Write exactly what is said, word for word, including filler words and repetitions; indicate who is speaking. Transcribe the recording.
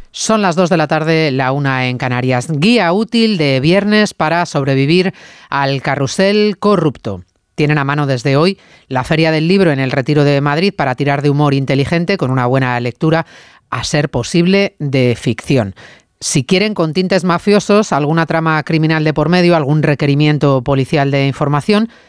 Speaker 1: Son las dos de la tarde, la una en Canarias. Guía útil de viernes para sobrevivir al carrusel corrupto. Tienen a mano desde hoy la Feria del Libro en el Retiro de Madrid para tirar de humor inteligente con una buena lectura, a ser posible, de ficción. Si quieren con tintes mafiosos, alguna trama criminal de por medio, algún requerimiento policial de información,